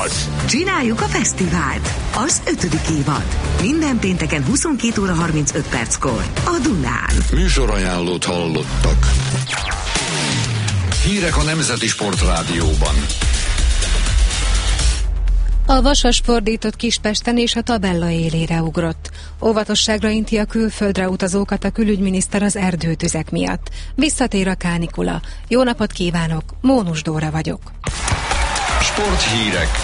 az? Csináljuk a fesztivált. Az 5. évad. Minden pénteken 22 óra 35 perckor. A Dunán. Műsorajánlót hallottak. Hírek a Nemzeti Sportrádióban. A Vasas fordított Kispesten és a tabella élére ugrott. Óvatosságra inti a külföldre utazókat a külügyminiszter az erdőtüzek miatt. Visszatér a kánikula. Jó napot kívánok, Mónus Dóra vagyok. Sporthírek.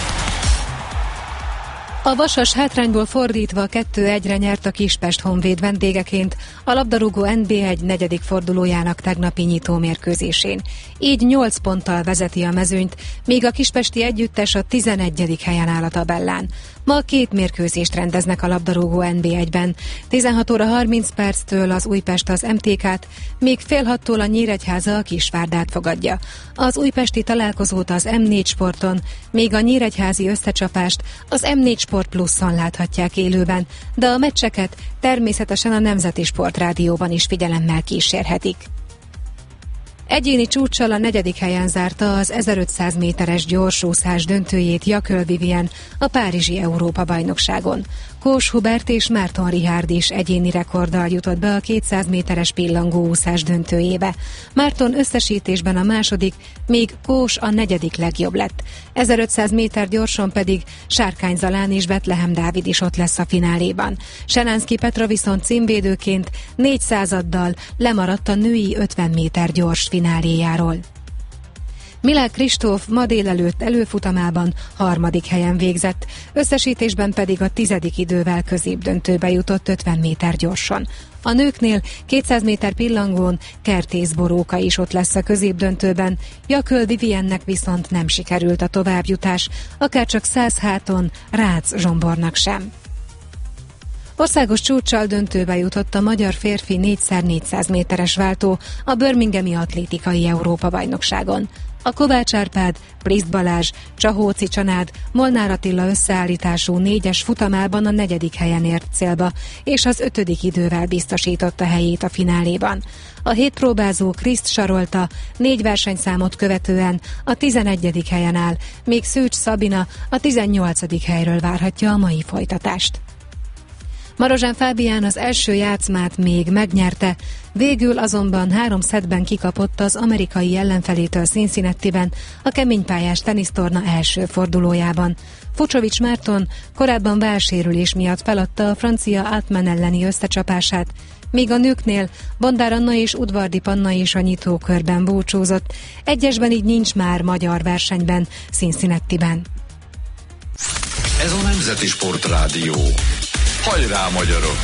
A Vasas hátrányból fordítva 2-1-re nyert a Kispest Honvéd vendégeként a labdarúgó NB1 negyedik fordulójának tegnapi nyitó mérkőzésén. Így 8 ponttal vezeti a mezőnyt, míg a kispesti együttes a 11. helyen áll a tabellán. Ma 2 mérkőzést rendeznek a labdarúgó NB1-ben. 16 óra 30 perctől az Újpest az MTK-t, míg fél 6-tól a Nyíregyháza a Kisvárdát fogadja. Az újpesti találkozót az M4 Sporton, míg a nyíregyházi összecsapást az M4 Sport Pluszon láthatják élőben, de a meccseket természetesen a Nemzeti Sportrádióban is figyelemmel kísérhetik. Egyéni csúccsal a 4. helyen zárta az 1500 méteres gyorsúszás döntőjét Jaköl Vivien a Párizsi Európa-bajnokságon. Kós Hubert és Márton Richárd is egyéni rekorddal jutott be a 200 méteres pillangóúszás döntőjébe. Márton összesítésben a második, míg Kós a 4. legjobb lett. 1500 méter gyorson pedig Sárkány Zalán és Betlehem Dávid is ott lesz a fináléban. Selánszky Petra viszont címvédőként 400-addal lemaradt a női 50 méter gyors fináléjáról. Milák Kristóf ma délelőtt előfutamában 3. helyen végzett, összesítésben pedig a 10. idővel középdöntőbe jutott 50 méter gyorsan. A nőknél 200 méter pillangón Kertész Boróka is ott lesz a középdöntőben, Jaköl Viviennek viszont nem sikerült a továbbjutás, akárcsak 100 háton Rácz Zsombornak sem. Országos csúccsal döntőbe jutott a magyar férfi 4x400 méteres váltó a Birminghami Atlétikai Európa-bajnokságon. A Kovács Árpád, Priszt Balázs, Csahóci Csanád, Molnár Attila összeállítású 4-es futamában a 4. helyen ért célba, és az 5. idővel biztosította helyét a fináléban. A hétpróbázó Kriszt Sarolta 4 versenyszámot követően a 11. helyen áll, míg Szűcs Szabina a 18. helyről várhatja a mai folytatást. Marozsán Fábián az első játszmát még megnyerte, végül azonban 3 szettben kikapott az amerikai ellenfelétől Cincinnatiben a keménypályás tenisztorna első fordulójában. Fucsovics Márton korábban válsérülés miatt feladta a francia Altman elleni összecsapását, míg a nőknél Bondár Anna és Udvardi Panna is a nyitókörben búcsúzott, egyesben így nincs már magyar versenyben Cincinnatiben. Ez a Nemzeti Sportrádió. Hajrá, magyarok!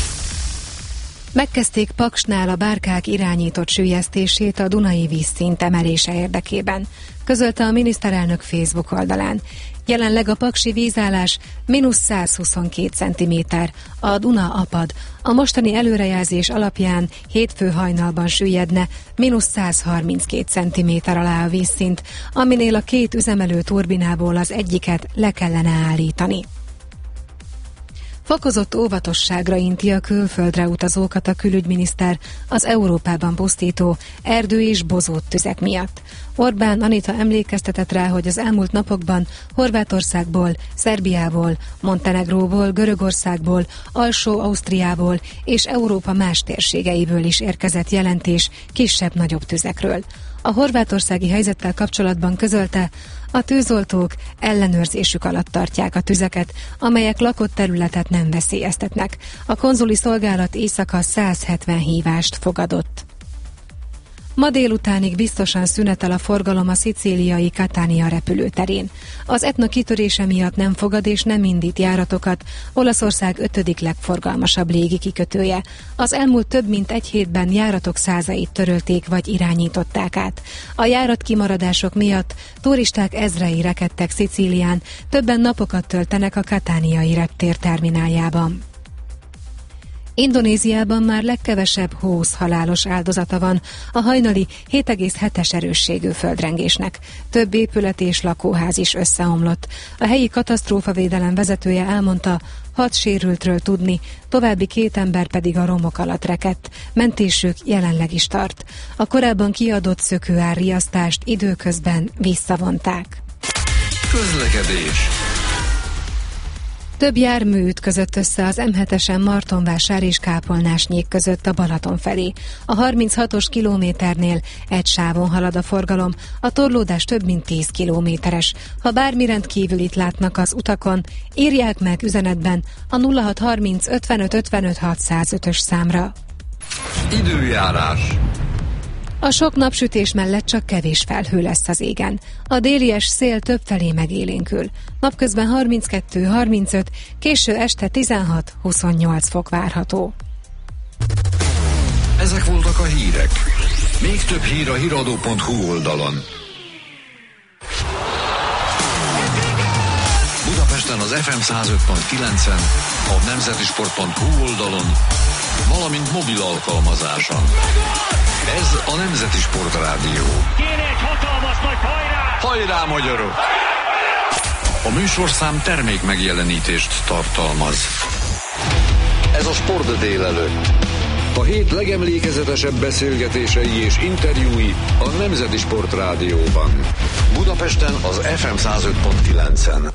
Megkezdték Paksnál a bárkák irányított süllyesztését a Dunai vízszint emelése érdekében, közölte a miniszterelnök Facebook oldalán. Jelenleg a paksi vízállás -122 cm, a Duna apad. A mostani előrejelzés alapján hétfő hajnalban süllyedne -132 cm alá a vízszint, aminél a 2 üzemelő turbinából az egyiket le kellene állítani. Fokozott óvatosságra inti a külföldre utazókat a külügyminiszter az Európában pusztító erdő- és bozóttüzek miatt. Orbán Anita emlékeztetett rá, hogy az elmúlt napokban Horvátországból, Szerbiából, Montenegróból, Görögországból, Alsó-Ausztriából és Európa más térségeiből is érkezett jelentés kisebb-nagyobb tüzekről. A horvátországi helyzettel kapcsolatban közölte, a tűzoltók ellenőrzésük alatt tartják a tüzeket, amelyek lakott területet nem veszélyeztetnek. A konzuli szolgálat éjszaka 170 hívást fogadott. Ma délutánig biztosan szünetel a forgalom a szicíliai Catania repülőterén. Az Etna kitörése miatt nem fogad és nem indít járatokat Olaszország 5. legforgalmasabb légi kikötője. Az elmúlt több mint egy hétben járatok százait törölték vagy irányították át. A járatkimaradások miatt turisták ezrei rekedtek Szicílián, többen napokat töltenek a cataniai reptér termináljában. Indonéziában már legkevesebb 20 halálos áldozata van a hajnali 7,7-es erősségű földrengésnek. Több épület és lakóház is összeomlott. A helyi katasztrófavédelem vezetője elmondta, 6 sérültről tudni, további 2 ember pedig a romok alatt rekedt. Mentésük jelenleg is tart. A korábban kiadott szökőárriasztást időközben visszavonták. Közlekedés. Több jármű ütközött össze az M7-esen Martonvásár és Kápolnásnyék között a Balaton felé. A 36-os kilométernél egy sávon halad a forgalom, a torlódás több mint 10 kilométeres. Ha bármi rendkívülit látnak az utakon, írják meg üzenetben a 0630 55 55 605-ös számra. Időjárás. A sok napsütés mellett csak kevés felhő lesz az égen. A délies szél többfelé megélénkül. Napközben 32-35, késő este 16-28 fok várható. Ezek voltak a hírek. Még több hír a hiradó.hu oldalon. Budapesten az FM 105.9-en, a nemzetisport.hu oldalon, valamint mobil alkalmazáson. Ez a Nemzeti Sport Rádió. Kéne egy hatalmas nagy hajrá! Hajrá, magyarok! A műsorszám termék megjelenítést tartalmaz. Ez a Sport délelőtt. A hét legemlékezetesebb beszélgetései és interjúi a Nemzeti Sport Rádióban. Budapesten az FM 105.9-en.